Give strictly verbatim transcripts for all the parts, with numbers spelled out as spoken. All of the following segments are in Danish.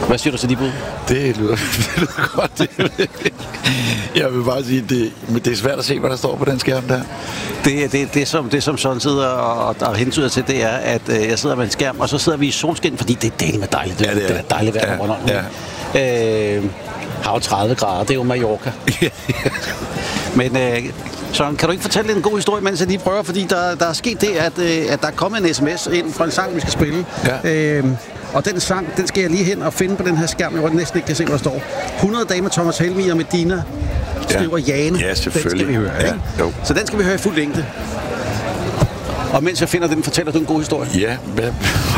Hvad siger du til de bud? Det lyder, det lyder godt. Det. Jeg vil bare sige, det, det er svært at se, hvad der står på den skærm der. Det, det, det, som, det som sådan sidder og, og hentyder til, det er, at øh, jeg sidder med en skærm, og så sidder vi i solskin, fordi det er delt med dejligt. Det, ja, det er, det er dejligt vejr på Bornholm. Ja. Øh, har jo tredive grader, det er jo Mallorca. Men øh, Søren, kan du ikke fortælle en god historie, mens jeg lige prøver? Fordi der, der er sket det, at, øh, at der er kommet en sms ind fra en sang, vi skal spille. Ja. Øh, og den sang, den skal jeg lige hen og finde på den her skærm, hvor jeg næsten ikke kan se, hvad der står. hundrede dage med Thomas Helmig og Medina, skriver ja. Jane. Ja, selvfølgelig. Den skal vi høre, ja, jo. Så den skal vi høre i fuld længde. Og mens jeg finder den, fortæller du en god historie. Ja, hvad,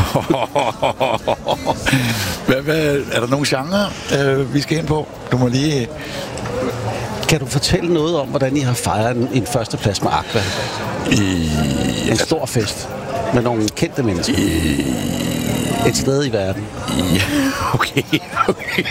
hvad, hvad er der nogle genre, øh, vi skal ind på? Du må lige... Kan du fortælle noget om, hvordan I har fejret en, en førsteplads med Aqua? I, en stor fest med nogle kendte mennesker. I, et sted i verden. Ja, okay, okay.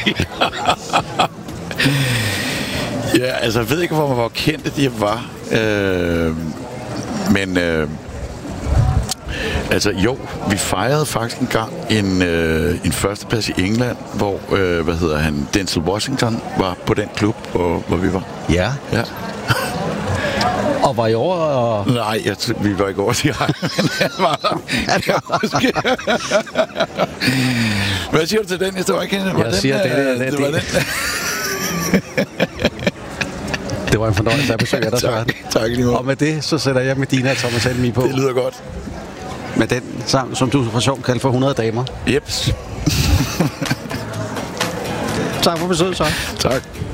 Ja, altså jeg ved ikke, hvor, hvor kendte de var. Øh, men... Øh, Altså jo, vi fejrede faktisk en gang en, øh, en førsteplads i England, hvor, øh, hvad hedder han, Denzel Washington var på den klub, hvor, hvor vi var. Ja. Ja. Og var I over? Og... Nej, jeg t- vi var ikke over direkte, men han var der. Måske. Hvad siger du til den historie, Kenneth? Jeg den, siger, det, det, det, det var den. Det var en fornøjelse at besøge dig, Søren. Tak, tak lige meget. Og med det, så sætter jeg Medina og Thomas Helmig på. Det lyder godt. Med den sang, som du for sjov kaldte for hundrede damer. Jeps. Tak for besøget, så. Tak.